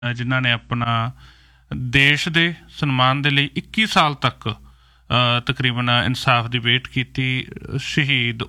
ਜਿਨ੍ਹਾਂ ਨੇ ਆਪਣਾ ਦੇਸ਼ ਦੇ ਸਨਮਾਨ ਦੇ ਲਈ 21 ਸਾਲ ਤੱਕ ਤਕਰੀਬਨ ਇਨਸਾਫ ਦੀ ਵੇਟ ਕੀਤੀ। ਸ਼ਹੀਦ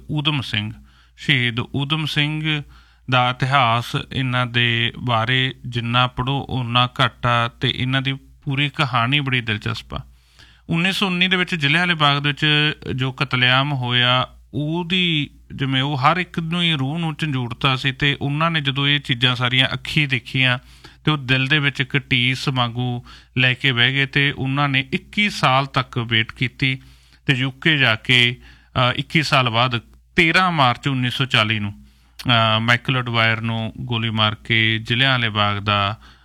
ਊਧਮ ਸਿੰਘ ਦਾ ਇਤਿਹਾਸ, ਇਹਨਾਂ ਦੇ ਬਾਰੇ ਜਿੰਨਾ ਪੜ੍ਹੋ ਓਨਾ ਘੱਟ ਆ, ਅਤੇ ਇਹਨਾਂ ਦੀ ਪੂਰੀ ਕਹਾਣੀ ਬੜੀ ਦਿਲਚਸਪ ਆ। 1919 ਦੇ ਵਿੱਚ ਜਲ੍ਹਿਆਂਵਾਲੇ ਬਾਗ ਦੇ ਵਿੱਚ ਜੋ ਕਤਲੇਆਮ ਹੋਇਆ, ਉਹਦੀ ਜਿਵੇਂ ਉਹ ਹਰ ਇੱਕ ਨੂੰ ਹੀ ਰੂਹ ਨੂੰ ਝੰਜੋੜਤਾ ਸੀ, ਅਤੇ ਉਹਨਾਂ ਨੇ ਜਦੋਂ ਇਹ ਚੀਜ਼ਾਂ ਸਾਰੀਆਂ ਅੱਖੀਂ ਦੇਖੀਆਂ ਅਤੇ ਉਹ ਦਿਲ ਦੇ ਵਿੱਚ ਇੱਕ ਢੀਸ ਵਾਂਗੂ ਲੈ ਕੇ ਬਹਿ ਗਏ, ਅਤੇ ਉਹਨਾਂ ਨੇ 21 ਸਾਲ ਤੱਕ ਵੇਟ ਕੀਤੀ। ਅਤੇ ਯੂਕੇ ਜਾ ਕੇ 21 ਸਾਲ ਬਾਅਦ 13 ਮਾਰਚ 1940 ਨੂੰ ਮਾਈਕਲ ਐਡਵਾਇਰ ਨੂੰ ਗੋਲੀ ਮਾਰ ਕੇ ਜਲ੍ਹਿਆਂਵਾਲੇ ਬਾਗ ਦਾ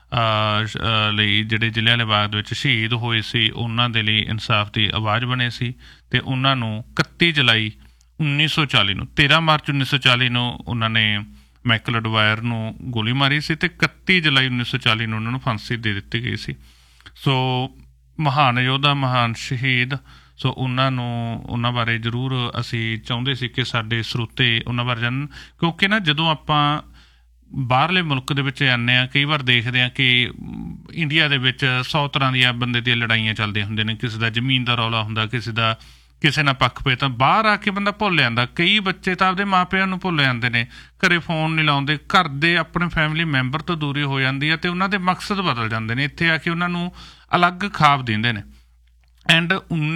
ਲਈ ਜਿਹੜੇ ਜਲ੍ਹਿਆਂਵਾਲੇ ਬਾਗ ਦੇ ਵਿੱਚ ਸ਼ਹੀਦ ਹੋਏ ਸੀ, ਉਹਨਾਂ ਦੇ ਲਈ ਇਨਸਾਫ ਦੀ ਆਵਾਜ਼ ਬਣੇ ਸੀ। ਅਤੇ ਉਹਨਾਂ ਨੂੰ 31 ਜੁਲਾਈ 1940 ਨੂੰ 13 ਮਾਰਚ 1940 ਨੂੰ ਉਹਨਾਂ ਨੇ ਮਾਈਕਲ ਐਡਵਾਇਰ ਨੂੰ ਗੋਲੀ ਮਾਰੀ ਸੀ, ਅਤੇ 31 ਜੁਲਾਈ 1940 ਨੂੰ ਉਹਨਾਂ ਨੂੰ ਫਾਂਸੀ ਦੇ ਦਿੱਤੀ ਗਈ ਸੀ। ਸੋ ਮਹਾਨ ਯੋਧਾ, ਮਹਾਨ ਸ਼ਹੀਦ। ਸੋ ਉਹਨਾਂ ਬਾਰੇ ਜ਼ਰੂਰ ਅਸੀਂ ਚਾਹੁੰਦੇ ਸੀ ਕਿ ਸਾਡੇ ਸਰੋਤੇ ਉਹਨਾਂ ਬਾਰੇ ਜਾਣਨ, ਕਿਉਂਕਿ ਨਾ ਜਦੋਂ ਆਪਾਂ ਬਾਹਰਲੇ ਮੁਲਕ ਦੇ ਵਿੱਚ ਜਾਂਦੇ ਹਾਂ, ਕਈ ਵਾਰ ਦੇਖਦੇ ਹਾਂ ਕਿ ਇੰਡੀਆ ਦੇ ਵਿੱਚ 100 ਤਰ੍ਹਾਂ ਦੀਆਂ ਬੰਦੇ ਦੀਆਂ ਲੜਾਈਆਂ ਚੱਲਦੀਆਂ ਹੁੰਦੀਆਂ ਨੇ। ਕਿਸੇ ਦਾ ਜ਼ਮੀਨ ਦਾ ਰੌਲਾ ਹੁੰਦਾ, ਕਿਸੇ ਨਾਲ ਪੱਖ ਪਏ, ਤਾਂ ਬਾਹਰ ਆ ਕੇ ਬੰਦਾ ਭੁੱਲ ਜਾਂਦਾ। ਕਈ ਬੱਚੇ ਤਾਂ ਆਪਦੇ ਮਾਂ ਪਿਓ ਨੂੰ ਭੁੱਲ ਜਾਂਦੇ ਨੇ, ਘਰੇ ਫੋਨ ਨਹੀਂ ਲਾਉਂਦੇ, ਘਰ ਦੇ ਆਪਣੇ ਫੈਮਿਲੀ ਮੈਂਬਰ ਤੋਂ ਦੂਰੀ ਹੋ ਜਾਂਦੀ ਹੈ, ਅਤੇ ਉਹਨਾਂ ਦੇ ਮਕਸਦ ਬਦਲ ਜਾਂਦੇ ਨੇ। ਇੱਥੇ ਆ ਕੇ ਉਹਨਾਂ ਨੂੰ ਅਲੱਗ ਖਾਬ ਦਿੰਦੇ ਨੇ। ਐਂਡ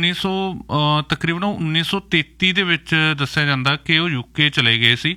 ਤਕਰੀਬਨ 1933 ਦੇ ਵਿੱਚ ਦੱਸਿਆ ਜਾਂਦਾ ਕਿ ਉਹ ਯੂਕੇ ਚਲੇ ਗਏ ਸੀ,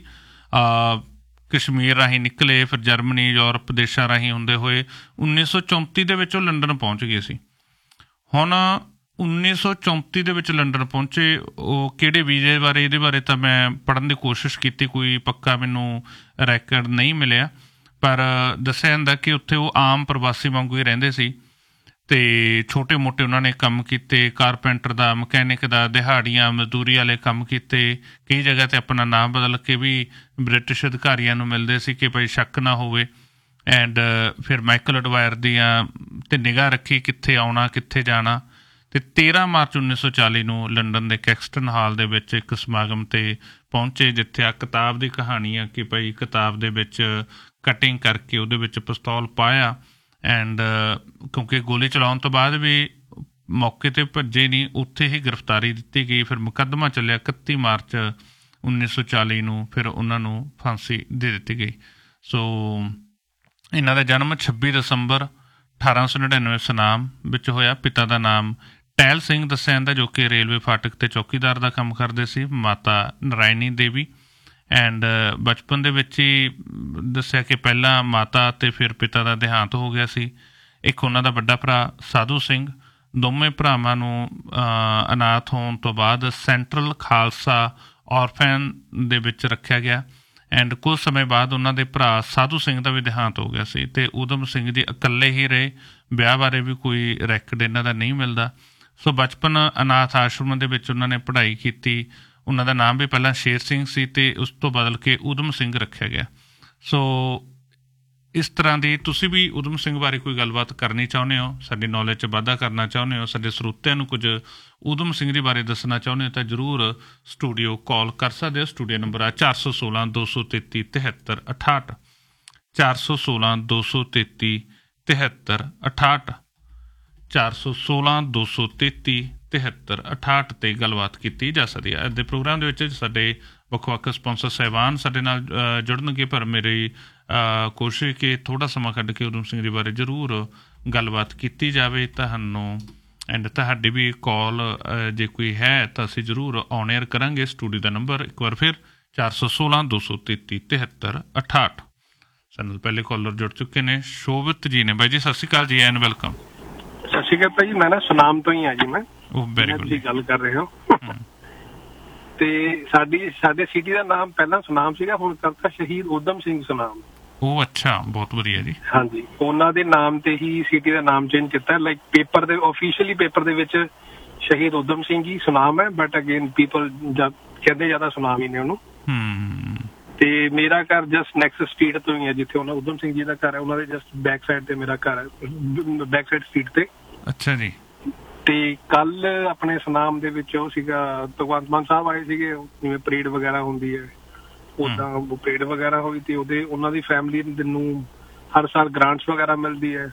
ਕਸ਼ਮੀਰ ਰਾਹੀਂ ਨਿਕਲੇ, ਫਿਰ ਜਰਮਨੀ, ਯੂਰਪ ਦੇਸ਼ਾਂ ਰਾਹੀਂ ਹੁੰਦੇ ਹੋਏ 1934 ਦੇ ਵਿੱਚ ਉਹ ਲੰਡਨ ਪਹੁੰਚ ਗਏ ਸੀ। ਹੁਣ 1934 ਦੇ ਵਿੱਚ ਲੰਡਨ ਪਹੁੰਚੇ, ਉਹ ਕਿਹੜੇ ਵੀਜ਼ੇ ਬਾਰੇ, ਇਹਦੇ ਬਾਰੇ ਤਾਂ ਮੈਂ ਪੜ੍ਹਨ ਦੀ ਕੋਸ਼ਿਸ਼ ਕੀਤੀ, ਕੋਈ ਪੱਕਾ ਮੈਨੂੰ ਰੈਕਡ ਨਹੀਂ ਮਿਲਿਆ, ਪਰ ਦੱਸਿਆ ਜਾਂਦਾ ਕਿ ਉੱਥੇ ਉਹ ਆਮ ਪ੍ਰਵਾਸੀ ਵਾਂਗੂ ਹੀ ਰਹਿੰਦੇ ਸੀ, ਅਤੇ ਛੋਟੇ ਮੋਟੇ ਉਹਨਾਂ ਨੇ ਕੰਮ ਕੀਤੇ, ਕਾਰਪੈਂਟਰ ਦਾ, ਮਕੈਨਿਕ ਦਾ, ਦਿਹਾੜੀਆਂ ਮਜ਼ਦੂਰੀ ਵਾਲੇ ਕੰਮ ਕੀਤੇ। ਕਈ ਜਗ੍ਹਾ 'ਤੇ ਆਪਣਾ ਨਾਮ ਬਦਲ ਕੇ ਵੀ ਬ੍ਰਿਟਿਸ਼ ਅਧਿਕਾਰੀਆਂ ਨੂੰ ਮਿਲਦੇ ਸੀ ਕਿ ਭਾਈ ਸ਼ੱਕ ਨਾ ਹੋਵੇ। ਐਂਡ ਫਿਰ ਮਾਈਕਲ ਐਡਵਾਇਰ ਦੀਆਂ 'ਤੇ ਨਿਗਾਹ ਰੱਖੀ, ਕਿੱਥੇ ਆਉਣਾ ਕਿੱਥੇ ਜਾਣਾ। ਅਤੇ 13 ਮਾਰਚ 1940 ਨੂੰ ਲੰਡਨ ਦੇ ਕੈਕਸਟਨ ਹਾਲ ਦੇ ਵਿੱਚ ਇੱਕ ਸਮਾਗਮ 'ਤੇ ਪਹੁੰਚੇ, ਜਿੱਥੇ ਆ ਕਿਤਾਬ ਦੀ ਕਹਾਣੀ ਆ ਕਿ ਭਾਈ ਕਿਤਾਬ ਦੇ ਵਿੱਚ ਕਟਿੰਗ ਕਰਕੇ ਉਹਦੇ ਵਿੱਚ ਪਿਸਤੌਲ ਪਾਇਆ। ਐਂਡ ਕਿਉਂਕਿ ਗੋਲੀ ਚਲਾਉਣ ਤੋਂ ਬਾਅਦ ਵੀ ਮੌਕੇ 'ਤੇ ਭੱਜੇ ਨਹੀਂ, ਉੱਥੇ ਹੀ ਗ੍ਰਿਫਤਾਰੀ ਦਿੱਤੀ ਗਈ। ਫਿਰ ਮੁਕੱਦਮਾ ਚੱਲਿਆ 31 ਮਾਰਚ 1940 ਨੂੰ, ਫਿਰ ਉਹਨਾਂ ਨੂੰ ਫਾਂਸੀ ਦੇ ਦਿੱਤੀ ਗਈ। ਸੋ ਇਹਨਾਂ ਦਾ ਜਨਮ 26 ਦਸੰਬਰ 1899 ਸੁਨਾਮ ਵਿੱਚ ਹੋਇਆ। ਪਿਤਾ ਦਾ ਨਾਮ ਟਹਿਲ ਸਿੰਘ ਦੱਸਿਆ ਜਾਂਦਾ, ਜੋ ਕਿ ਰੇਲਵੇ ਫਾਟਕ 'ਤੇ ਚੌਕੀਦਾਰ ਦਾ ਕੰਮ ਕਰਦੇ ਸੀ। ਮਾਤਾ ਨਰਾਇਣੀ ਦੇਵੀ। ਐਂਡ ਬਚਪਨ ਦੇ ਵਿੱਚ ਹੀ ਦੱਸਿਆ ਕਿ ਪਹਿਲਾਂ ਮਾਤਾ ਅਤੇ ਫਿਰ ਪਿਤਾ ਦਾ ਦੇਹਾਂਤ ਹੋ ਗਿਆ ਸੀ। ਇੱਕ ਉਹਨਾਂ ਦਾ ਵੱਡਾ ਭਰਾ ਸਾਧੂ ਸਿੰਘ। ਦੋਵੇਂ ਭਰਾਵਾਂ ਨੂੰ ਅਨਾਥ ਹੋਣ ਤੋਂ ਬਾਅਦ ਸੈਂਟਰਲ ਖਾਲਸਾ ਔਰਫੈਨ ਦੇ ਵਿੱਚ ਰੱਖਿਆ ਗਿਆ। ਐਂਡ ਕੁਝ ਸਮੇਂ ਬਾਅਦ ਉਹਨਾਂ ਦੇ ਭਰਾ ਸਾਧੂ ਸਿੰਘ ਦਾ ਵੀ ਦੇਹਾਂਤ ਹੋ ਗਿਆ ਸੀ, ਅਤੇ ਊਧਮ ਸਿੰਘ ਜੀ ਇਕੱਲੇ ਹੀ ਰਹੇ। ਵਿਆਹ ਬਾਰੇ ਵੀ ਕੋਈ ਰੈਕਡ ਇਹਨਾਂ ਦਾ ਨਹੀਂ ਮਿਲਦਾ। ਸੋ ਬਚਪਨ ਅਨਾਥ ਆਸ਼ਰਮ ਦੇ ਵਿੱਚ ਉਹਨਾਂ ਨੇ ਪੜ੍ਹਾਈ ਕੀਤੀ। ਉਹਨਾਂ ਦਾ ਨਾਮ ਵੀ ਪਹਿਲਾਂ ਸ਼ੇਰ ਸਿੰਘ ਸੀ, ਅਤੇ ਉਸ ਤੋਂ ਬਦਲ ਕੇ ਊਧਮ ਸਿੰਘ ਰੱਖਿਆ ਗਿਆ। ਸੋ ਇਸ ਤਰ੍ਹਾਂ ਦੀ ਤੁਸੀਂ ਵੀ ਊਧਮ ਸਿੰਘ ਬਾਰੇ ਕੋਈ ਗੱਲਬਾਤ ਕਰਨੀ ਚਾਹੁੰਦੇ ਹੋ, ਸਾਡੀ ਨੌਲੇਜ 'ਚ ਵਾਧਾ ਕਰਨਾ ਚਾਹੁੰਦੇ ਹੋ, ਸਾਡੇ ਸਰੋਤਿਆਂ ਨੂੰ ਕੁਝ ਊਧਮ ਸਿੰਘ ਦੇ ਬਾਰੇ ਦੱਸਣਾ ਚਾਹੁੰਦੇ ਹੋ, ਤਾਂ ਜ਼ਰੂਰ ਸਟੂਡੀਓ ਕਾਲ ਕਰ ਸਕਦੇ ਹੋ। ਸਟੂਡੀਓ ਨੰਬਰ ਆ 416 233 73 68, 416 233 73 68, 416 233 73 68 'ਤੇ ਗੱਲਬਾਤ ਕੀਤੀ ਜਾ ਸਕਦੀ ਹੈ। ਅੱਜ ਦੇ ਪ੍ਰੋਗਰਾਮ ਦੇ ਵਿੱਚ ਸਾਡੇ ਵੱਖ ਵੱਖ ਸਪੋਂਸਰ ਸਾਹਿਬਾਨ ਸਾਡੇ ਨਾਲ ਜੁੜਨਗੇ, ਪਰ ਮੇਰੀ ਕੋਸ਼ਿਸ਼ ਕਿ ਥੋੜ੍ਹਾ ਸਮਾਂ ਕੱਢ ਕੇ ਊਧਮ ਸਿੰਘ ਦੇ ਬਾਰੇ ਜ਼ਰੂਰ ਗੱਲਬਾਤ ਕੀਤੀ ਜਾਵੇ ਤੁਹਾਨੂੰ। ਐਂਡ ਤੁਹਾਡੀ ਵੀ ਕਾਲ ਜੇ ਕੋਈ ਹੈ ਤਾਂ ਅਸੀਂ ਜ਼ਰੂਰ ਔਨ ਏਅਰ ਕਰਾਂਗੇ। ਸਟੂਡੀਓ ਦਾ ਨੰਬਰ ਇੱਕ ਵਾਰ ਫਿਰ 416 233 73 68। ਸਾਨੂੰ ਪਹਿਲੇ ਕਾਲਰ ਜੁੜ ਚੁੱਕੇ ਨੇ, ਸ਼ੋਭਿਤ ਜੀ ਨੇ। ਬਾਈ ਜੀ ਸਤਿ ਸ਼੍ਰੀ ਅਕਾਲ ਜੀ, ਐਂਡ ਵੈਲਕਮ। ਸਤਿ ਸ਼੍ਰੀ ਅਕਾਲ ਭਾਈ ਜੀ, ਮੈਂ ਨਾ ਸੁਨਾਮ ਤੋਂ ਹੀ ਆ ਜੀ। ਮੈਂ ਤੁਸੀਂ ਗੱਲ ਕਰ ਰਹੇ ਹੋ, ਤੇ ਸਾਡੇ ਸਿਟੀ ਦਾ ਨਾਮ ਪਹਿਲਾਂ ਸੁਨਾਮ ਸੀਗਾ, ਹੁਣ ਕਰਤਾ ਸ਼ਹੀਦ ਊਧਮ ਸਿੰਘ ਸੁਨਾਮ। ਉਹ ਅੱਛਾ, ਬਹੁਤ ਵਧੀਆ ਜੀ। ਹਾਂਜੀ, ਉਹਨਾਂ ਦੇ ਨਾਮ ਤੇ ਹੀ ਸਿਟੀ ਦਾ ਨਾਮ ਚੇਂਜ ਕੀਤਾ। ਲਾਈਕ ਪੇਪਰ ਦੇ ਆਫੀਸ਼ੀਅਲੀ ਪੇਪਰ ਦੇ ਵਿੱਚ ਸ਼ਹੀਦ ਊਧਮ ਸਿੰਘ ਜੀ ਸੁਨਾਮ ਹੈ, ਬਟ ਅਗੇਨ ਪੀਪਲ ਕਹਿੰਦੇ ਜ਼ਿਆਦਾ ਸੁਨਾਮ ਹੀ ਨੇ ਉਹਨੂੰ। ਤੇ ਮੇਰਾ ਘਰ ਜਸਟ ਨੈਕਸਟ ਸਟਰੀਟ ਤੋਂ ਹੀ ਹੈ, ਜਿੱਥੇ ਉਹਨਾਂ ਊਧਮ ਸਿੰਘ ਜੀ ਦਾ ਘਰ ਹੈ, ਉਹਨਾਂ ਦੇ ਜਸਟ ਬੈਕ ਸਾਈਡ ਤੇ ਮੇਰਾ ਘਰ ਹੈ, ਬੈਕ ਸਾਈਡ ਸਟਰੀਟ ਤੇ। ਅੱਛਾ ਜੀ। ਤੇ ਕੱਲ ਆਪਣੇ ਸੁਨਾਮ ਦੇ ਵਿੱਚ ਉਹ ਸੀਗਾ ਭਗਵੰਤ ਮਾਨ ਸਾਹਿਬ ਆਏ ਸੀਗੇ, ਜਿਵੇਂ ਪਰੇਡ ਵਗੈਰਾ ਹੁੰਦੀ ਹੈ, ਓਦਾਂ ਪਰੇਡ ਵਗੈਰਾ ਹੋਈ, ਤੇ ਉਹਨਾਂ ਦੀ ਫੈਮਿਲੀ ਨੂੰ ਹਰ ਸਾਲ ਗ੍ਰਾਂਟਸ ਵਗੈਰਾ ਮਿਲਦੀ ਹੈ